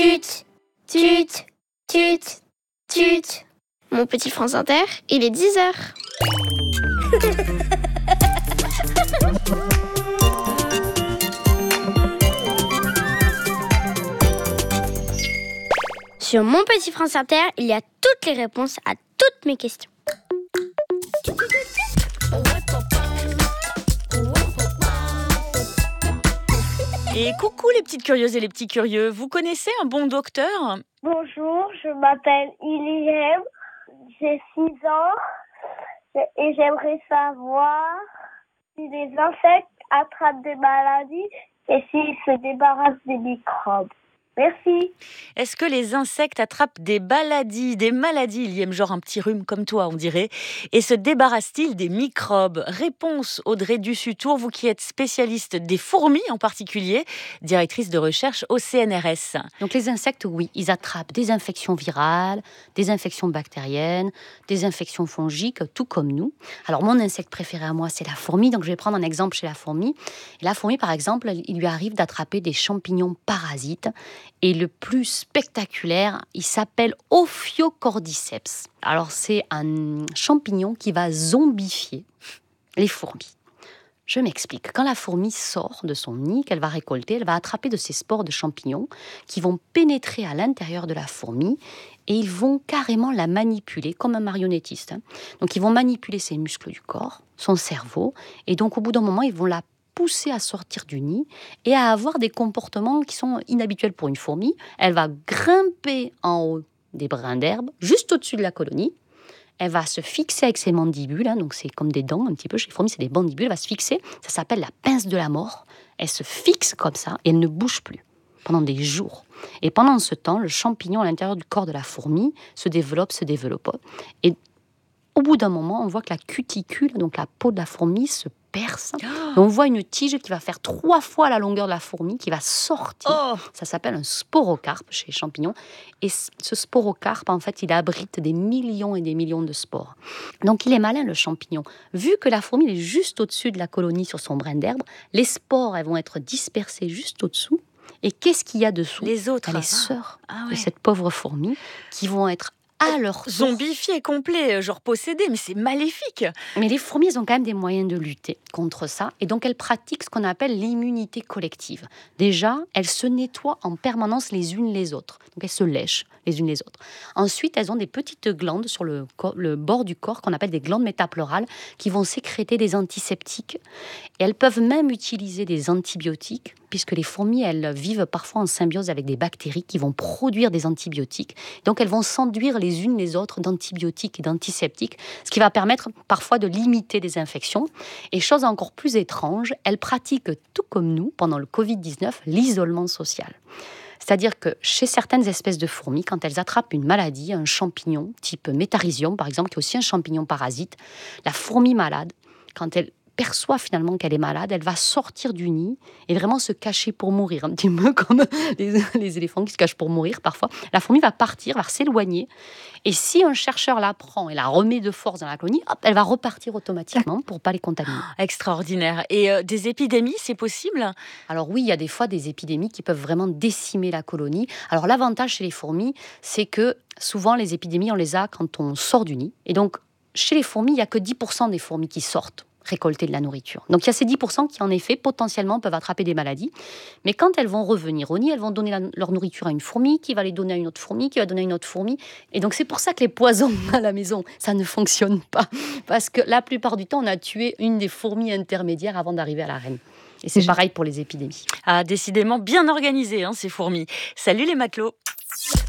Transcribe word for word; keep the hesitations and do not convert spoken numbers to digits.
Tut, tut, tut, tut. Mon petit France Inter, il est dix heures. Sur mon petit France Inter, il y a toutes les réponses à toutes mes questions. Et coucou les petites curieuses et les petits curieux, vous connaissez un bon docteur ? Bonjour, je m'appelle Iliam, j'ai six ans et j'aimerais savoir si les insectes attrapent des maladies et s'ils se débarrassent des microbes. Merci. Est-ce que les insectes attrapent des maladies, des maladies, il y a genre un petit rhume comme toi on dirait, et se débarrassent-ils des microbes ? Réponse Audrey Dussutour, vous qui êtes spécialiste des fourmis en particulier, directrice de recherche au C N R S. Donc les insectes, oui, ils attrapent des infections virales, des infections bactériennes, des infections fongiques, tout comme nous. Alors mon insecte préféré à moi, c'est la fourmi, donc je vais prendre un exemple chez la fourmi. La fourmi, par exemple, il lui arrive d'attraper des champignons parasites. Et le plus spectaculaire, il s'appelle Ophiocordyceps. Alors, c'est un champignon qui va zombifier les fourmis. Je m'explique. Quand la fourmi sort de son nid, qu'elle va récolter, elle va attraper de ces spores de champignons qui vont pénétrer à l'intérieur de la fourmi et ils vont carrément la manipuler comme un marionnettiste. Donc, ils vont manipuler ses muscles du corps, son cerveau, et donc, au bout d'un moment, ils vont la pousser à sortir du nid et à avoir des comportements qui sont inhabituels pour une fourmi. Elle va grimper en haut des brins d'herbe, juste au-dessus de la colonie. Elle va se fixer avec ses mandibules, hein, donc c'est comme des dents un petit peu. Chez les fourmis, c'est des mandibules. Elle va se fixer. Ça s'appelle la pince de la mort. Elle se fixe comme ça et elle ne bouge plus pendant des jours. Et pendant ce temps, le champignon à l'intérieur du corps de la fourmi se développe, se développe. Et au bout d'un moment, on voit que la cuticule, donc la peau de la fourmi, se perce. Oh. Et on voit une tige qui va faire trois fois la longueur de la fourmi, qui va sortir. Oh. Ça s'appelle un sporocarpe chez les champignons. Et ce sporocarpe, en fait, il abrite des millions et des millions de spores. Donc, il est malin, le champignon. Vu que la fourmi est juste au-dessus de la colonie sur son brin d'herbe, les spores, elles vont être dispersées juste au-dessous. Et qu'est-ce qu'il y a dessous ? Les autres. Les sœurs ah ouais. de cette pauvre fourmi qui vont être à leur tour zombifié, complet, genre possédé, mais c'est maléfique. Mais les fourmis, elles ont quand même des moyens de lutter contre ça. Et donc, elles pratiquent ce qu'on appelle l'immunité collective. Déjà, elles se nettoient en permanence les unes les autres. Donc, elles se lèchent les unes les autres. Ensuite, elles ont des petites glandes sur le, corps, le bord du corps qu'on appelle des glandes métapleurales qui vont sécréter des antiseptiques. Et elles peuvent même utiliser des antibiotiques puisque les fourmis, elles vivent parfois en symbiose avec des bactéries qui vont produire des antibiotiques. Donc, elles vont s'enduire les unes les autres d'antibiotiques et d'antiseptiques, ce qui va permettre parfois de limiter des infections. Et chose encore plus étrange, elles pratiquent, tout comme nous, pendant le covid dix-neuf, l'isolement social. C'est-à-dire que chez certaines espèces de fourmis, quand elles attrapent une maladie, un champignon, type Métarhizium par exemple, qui est aussi un champignon parasite, la fourmi malade, quand elle perçoit finalement qu'elle est malade, elle va sortir du nid et vraiment se cacher pour mourir, un petit peu comme les, les éléphants qui se cachent pour mourir parfois. La fourmi va partir, va s'éloigner, et si un chercheur la prend et la remet de force dans la colonie, hop, elle va repartir automatiquement pour ne pas les contaminer. Extraordinaire. Et euh, des épidémies, c'est possible ? Alors oui, il y a des fois des épidémies qui peuvent vraiment décimer la colonie. Alors l'avantage chez les fourmis, c'est que souvent les épidémies, on les a quand on sort du nid. Et donc, chez les fourmis, il n'y a que dix pour cent des fourmis qui sortent récolter de la nourriture. Donc il y a ces dix pour cent qui en effet potentiellement peuvent attraper des maladies, mais quand elles vont revenir au nid, elles vont donner la, leur nourriture à une fourmi, qui va les donner à une autre fourmi, qui va donner à une autre fourmi, et donc c'est pour ça que les poisons à la maison, ça ne fonctionne pas, parce que la plupart du temps on a tué une des fourmis intermédiaires avant d'arriver à la reine. Et c'est pareil pour les épidémies. Ah, décidément bien organisé, hein, ces fourmis. Salut les matelots.